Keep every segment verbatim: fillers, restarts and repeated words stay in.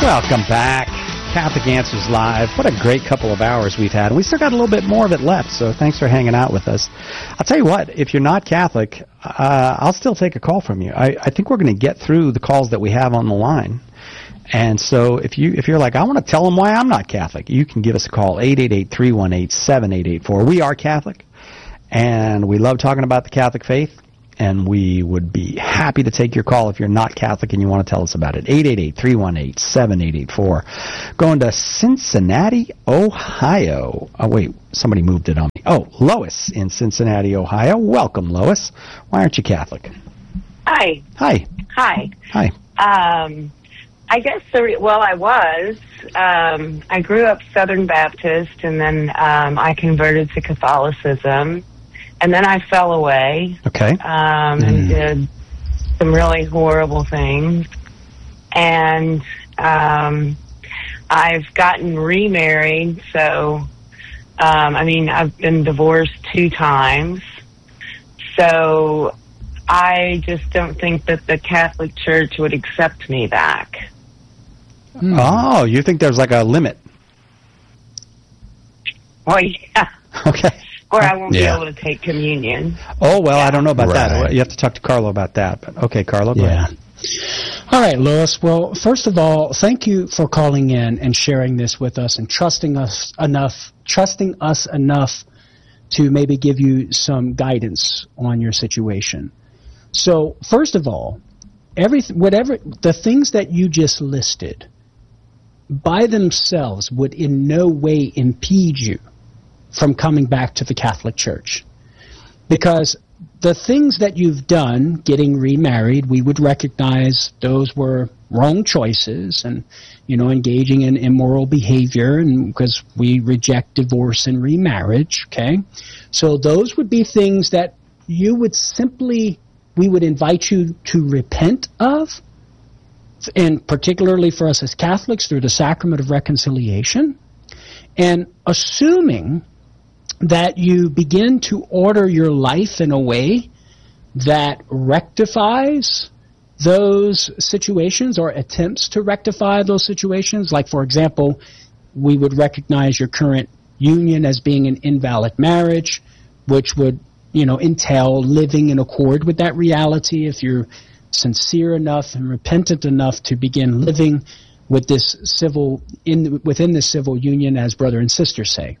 Welcome back. Catholic Answers Live. What a great couple of hours we've had. And we still got a little bit more of it left, so thanks for hanging out with us. I'll tell you what, if you're not Catholic, uh, I'll still take a call from you. I, I think we're going to get through the calls that we have on the line. And so if, you, if you're like, I want to tell them why I'm not Catholic, you can give us a call, eight eight eight, three one eight, seven eight eight four. We are Catholic, and we love talking about the Catholic faith. And we would be happy to take your call if you're not Catholic and you want to tell us about it. eight eight eight, three one eight, seven eight eight four. Going to Cincinnati, Ohio. Oh, wait, somebody moved it on me. Oh, Lois in Cincinnati, Ohio. Welcome, Lois. Why aren't you Catholic? Hi. Hi. Hi. Hi. Um, I guess, the re- well, I was. Um, I grew up Southern Baptist, and then um, I converted to Catholicism. And then I fell away. Okay. Um, and mm. did some really horrible things. And um, I've gotten remarried. So, um, I mean, I've been divorced two times. So I just don't think that the Catholic Church would accept me back. Mm. Oh, you think there's like a limit? Well, yeah. Okay. Or I won't yeah. be able to take communion. Oh, well, yeah. I don't know about right. that. You have to talk to Carlo about that. But okay, Carlo, go yeah. ahead. All right, Lois. Well, first of all, thank you for calling in and sharing this with us and trusting us enough, trusting us enough to maybe give you some guidance on your situation. So, first of all, everything, whatever the things that you just listed by themselves would in no way impede you from coming back to the Catholic Church. Because the things that you've done, getting remarried, we would recognize those were wrong choices and, you know, engaging in immoral behavior, and because we reject divorce and remarriage, okay? So those would be things that you would simply, we would invite you to repent of, and particularly for us as Catholics through the sacrament of reconciliation, and assuming that you begin to order your life in a way that rectifies those situations or attempts to rectify those situations. Like, for example, we would recognize your current union as being an invalid marriage, which would, you know, entail living in accord with that reality if you're sincere enough and repentant enough to begin living with this civil in within the civil union as brother and sister say.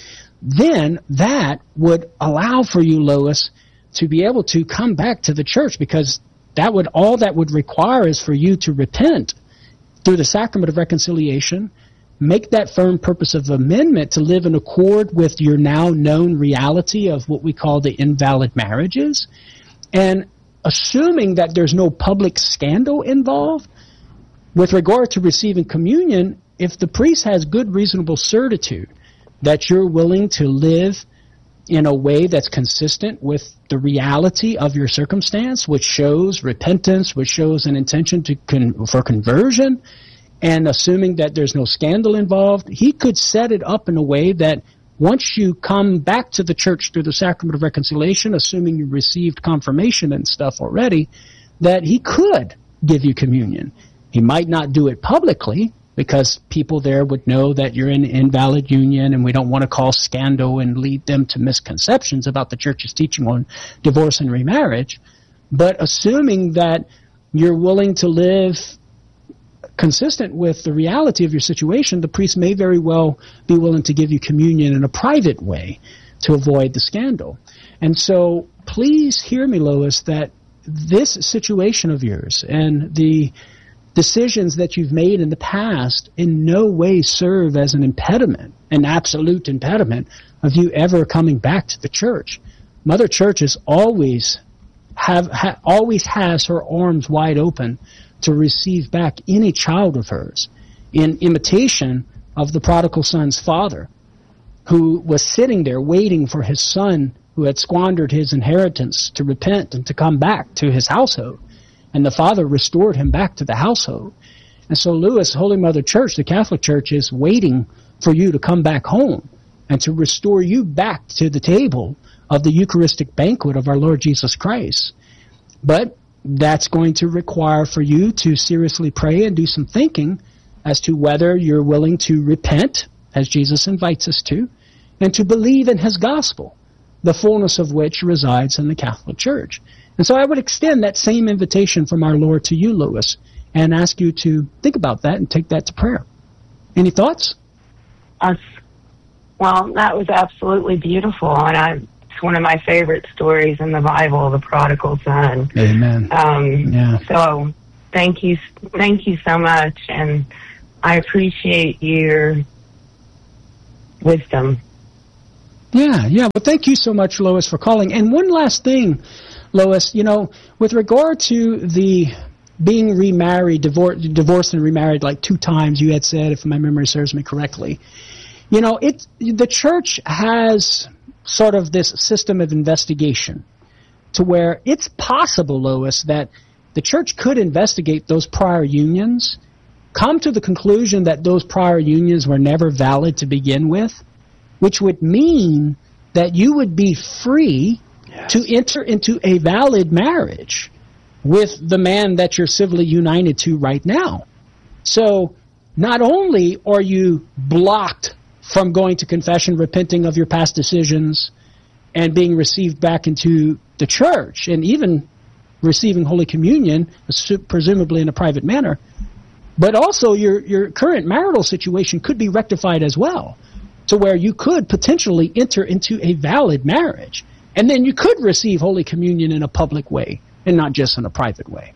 Then that would allow for you, Lois, to be able to come back to the church, because that would all that would require is for you to repent through the sacrament of reconciliation, make that firm purpose of amendment to live in accord with your now known reality of what we call the invalid marriages, and assuming that there's no public scandal involved, with regard to receiving communion, if the priest has good reasonable certitude that you're willing to live in a way that's consistent with the reality of your circumstance, which shows repentance, which shows an intention to con- for conversion, and assuming that there's no scandal involved, he could set it up in a way that once you come back to the church through the sacrament of reconciliation, assuming you received confirmation and stuff already, that he could give you communion. He might not do it publicly, because people there would know that you're in an invalid union, and we don't want to cause scandal and lead them to misconceptions about the church's teaching on divorce and remarriage. But assuming that you're willing to live consistent with the reality of your situation, the priest may very well be willing to give you communion in a private way to avoid the scandal. And so please hear me, Lois, that this situation of yours and the decisions that you've made in the past in no way serve as an impediment, an absolute impediment of you ever coming back to the church. Mother Church is always have ha, always has her arms wide open to receive back any child of hers, in imitation of the prodigal son's father, who was sitting there waiting for his son who had squandered his inheritance to repent and to come back to his household. And the Father restored him back to the household. And so, Lewis, Holy Mother Church, the Catholic Church, is waiting for you to come back home and to restore you back to the table of the Eucharistic banquet of our Lord Jesus Christ. But that's going to require for you to seriously pray and do some thinking as to whether you're willing to repent, as Jesus invites us to, and to believe in his gospel, the fullness of which resides in the Catholic Church. And so I would extend that same invitation from our Lord to you, Lewis, and ask you to think about that and take that to prayer. Any thoughts? Uh, well, that was absolutely beautiful, and I, it's one of my favorite stories in the Bible, the prodigal son. Amen. Um, yeah. So thank you, thank you so much, and I appreciate your wisdom. Yeah, yeah. Well, thank you so much, Lois, for calling. And one last thing, Lois, you know, with regard to the being remarried, divor- divorced and remarried like two times, you had said, if my memory serves me correctly, you know, it the church has sort of this system of investigation to where it's possible, Lois, that the church could investigate those prior unions, come to the conclusion that those prior unions were never valid to begin with, which would mean that you would be free yes. to enter into a valid marriage with the man that you're civilly united to right now. So not only are you blocked from going to confession, repenting of your past decisions, and being received back into the church, and even receiving Holy Communion, presumably in a private manner, but also your, your current marital situation could be rectified as well, to where you could potentially enter into a valid marriage. And then you could receive Holy Communion in a public way and not just in a private way.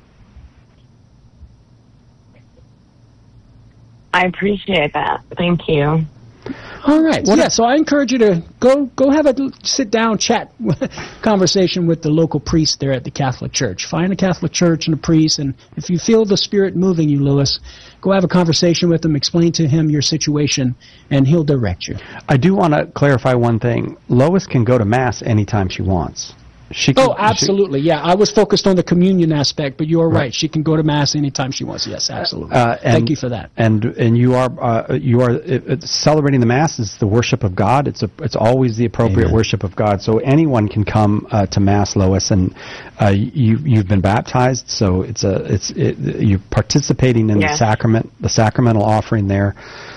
I appreciate that. Thank you. All right. Well, yeah, so I encourage you to go go have a sit-down chat conversation with the local priest there at the Catholic Church. Find a Catholic church and a priest, and if you feel the Spirit moving you, Lewis, go have a conversation with him, explain to him your situation, and he'll direct you. I do want to clarify one thing. Lois can go to Mass anytime she wants. She can, oh, absolutely, she, yeah. I was focused on the communion aspect, but you're right. right. She can go to Mass anytime she wants. Yes, absolutely. Uh, and, Thank you for that. And and you are uh, you are it, it's celebrating the Mass is the worship of God. It's a it's always the appropriate Amen. Worship of God. So anyone can come uh, to Mass, Lois, and uh, you you've been baptized. So it's a it's it, you're participating in yes. the sacrament, the sacramental offering there.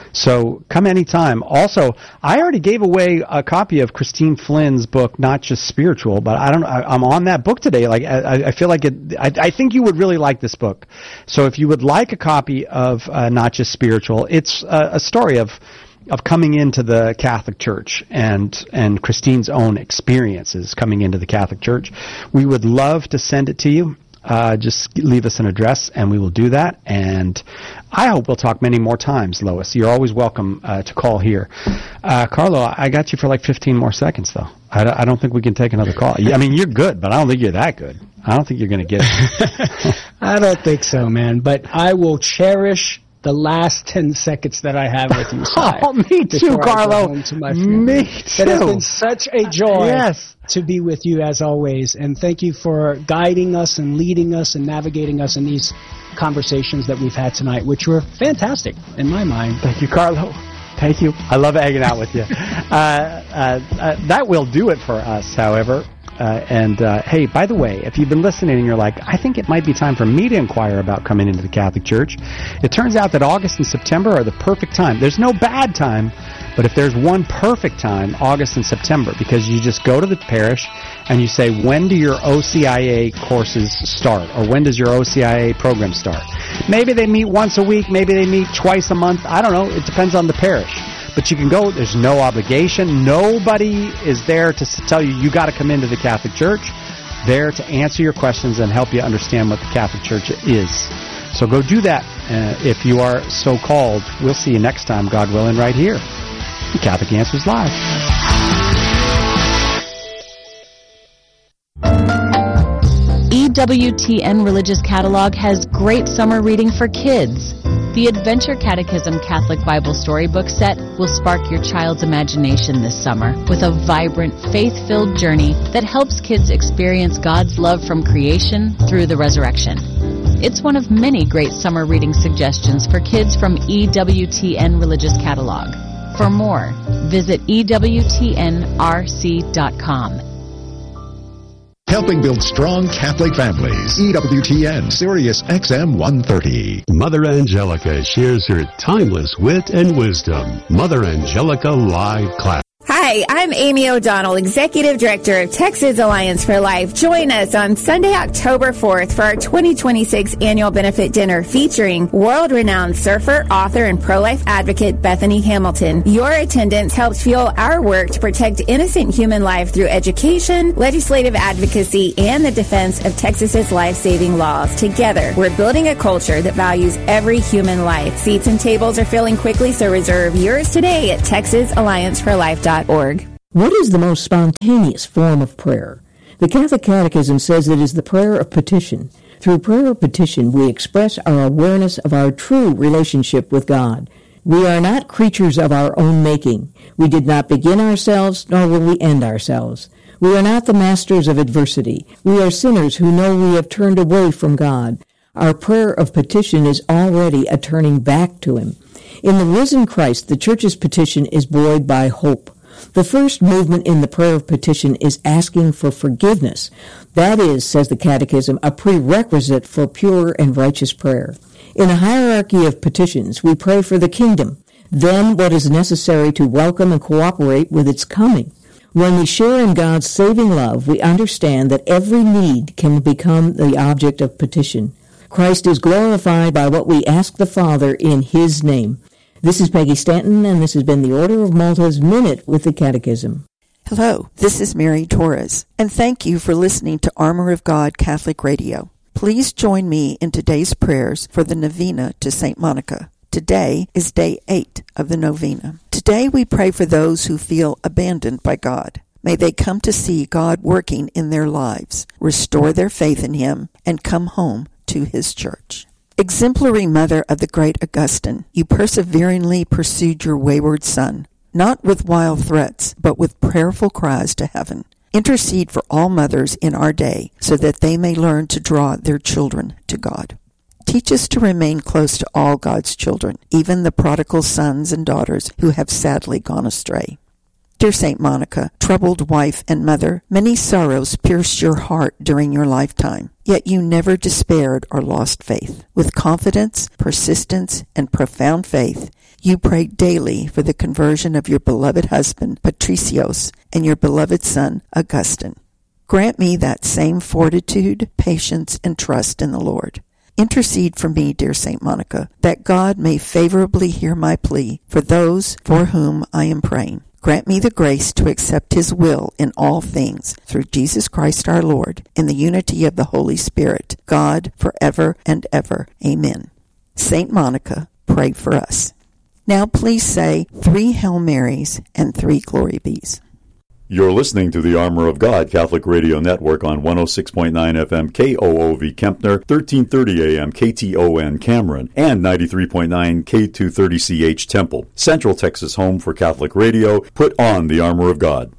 So come anytime. Also, I already gave away a copy of Christine Flynn's book, Not Just Spiritual, but I don't. I, I'm on that book today. Like I, I feel like it. I, I think you would really like this book. So if you would like a copy of uh, Not Just Spiritual, it's a, a story of of coming into the Catholic Church and and Christine's own experiences coming into the Catholic Church. We would love to send it to you. Uh, just leave us an address, and we will do that. And I hope we'll talk many more times, Lois. You're always welcome uh, to call here. Uh, Carlo, I got you for like fifteen more seconds, though. I don't, I don't think we can take another call. I mean, you're good, but I don't think you're that good. I don't think you're going to get it. I don't think so, man. But I will cherish the last ten seconds that I have with you. Oh, me too, Carlo. Me too. It has been such a joy yes. to be with you as always. And thank you for guiding us and leading us and navigating us in these conversations that we've had tonight, which were fantastic in my mind. Thank you, Carlo. Thank you. I love hanging out with you. uh, uh, uh, that will do it for us, however. Uh, and, uh, hey, by the way, if you've been listening and you're like, I think it might be time for me to inquire about coming into the Catholic Church, it turns out that August and September are the perfect time. There's no bad time, but if there's one perfect time, August and September, because you just go to the parish and you say, when do your O C I A courses start? Or when does your O C I A program start? Maybe they meet once a week, maybe they meet twice a month. I don't know. It depends on the parish. But you can go. There's no obligation. Nobody is there to tell you you got to come into the Catholic Church. There to answer your questions and help you understand what the Catholic Church is. So go do that uh, if you are so called. We'll see you next time, God willing, right here. Catholic Answers Live. E W T N Religious Catalog has great summer reading for kids. The Adventure Catechism Catholic Bible Storybook Set will spark your child's imagination this summer with a vibrant, faith-filled journey that helps kids experience God's love from creation through the resurrection. It's one of many great summer reading suggestions for kids from E W T N Religious Catalog. For more, visit E W T N R C dot com. Helping build strong Catholic families. E W T N, Sirius X M one thirty. Mother Angelica shares her timeless wit and wisdom. Mother Angelica Live Class. Hi, I'm Amy O'Donnell, Executive Director of Texas Alliance for Life. Join us on Sunday, October fourth for our twenty twenty-six annual benefit dinner featuring world-renowned surfer, author, and pro-life advocate Bethany Hamilton. Your attendance helps fuel our work to protect innocent human life through education, legislative advocacy, and the defense of Texas's life-saving laws. Together, we're building a culture that values every human life. Seats and tables are filling quickly, so reserve yours today at texas alliance for life dot org. What is the most spontaneous form of prayer? The Catholic Catechism says it is the prayer of petition. Through prayer of petition, we express our awareness of our true relationship with God. We are not creatures of our own making. We did not begin ourselves, nor will we end ourselves. We are not the masters of adversity. We are sinners who know we have turned away from God. Our prayer of petition is already a turning back to Him. In the risen Christ, the Church's petition is buoyed by hope. The first movement in the prayer of petition is asking for forgiveness. That is, says the Catechism, a prerequisite for pure and righteous prayer. In a hierarchy of petitions, we pray for the kingdom, then what is necessary to welcome and cooperate with its coming. When we share in God's saving love, we understand that every need can become the object of petition. Christ is glorified by what we ask the Father in His name. This is Peggy Stanton, and this has been the Order of Malta's Minute with the Catechism. Hello, this is Mary Torres, and thank you for listening to Armor of God Catholic Radio. Please join me in today's prayers for the Novena to Saint Monica. Today is day eight of the Novena. Today we pray for those who feel abandoned by God. May they come to see God working in their lives, restore their faith in Him, and come home to His church. Exemplary Mother of the great Augustine, you perseveringly pursued your wayward son, not with wild threats, but with prayerful cries to heaven. Intercede for all mothers in our day, so that they may learn to draw their children to God. Teach us to remain close to all God's children, even the prodigal sons and daughters who have sadly gone astray. Dear Saint Monica, troubled wife and mother, many sorrows pierced your heart during your lifetime, yet you never despaired or lost faith. With confidence, persistence, and profound faith, you prayed daily for the conversion of your beloved husband, Patricios, and your beloved son, Augustine. Grant me that same fortitude, patience, and trust in the Lord. Intercede for me, dear Saint Monica, that God may favorably hear my plea for those for whom I am praying. Grant me the grace to accept His will in all things through Jesus Christ our Lord, in the unity of the Holy Spirit, God, forever and ever. Amen. Saint Monica, pray for us. Now please say three Hail Marys and three Glory Bees. You're listening to the Armor of God Catholic Radio Network on one oh six point nine F M K O O V Kempner, thirteen thirty A M K T O N Cameron, and ninety-three point nine K two thirty C H Temple. Central Texas home for Catholic radio. Put on the Armor of God.